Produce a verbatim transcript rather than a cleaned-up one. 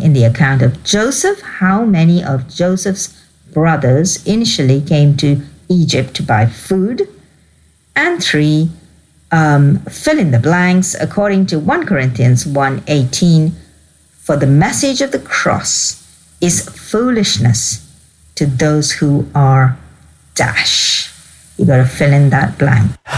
in the account of Joseph, how many of Joseph's brothers initially came to Egypt to buy food. And three, um, fill in the blanks according to First Corinthians one eighteen. For the message of the cross is foolishness to those who are dash. You got to fill in that blank.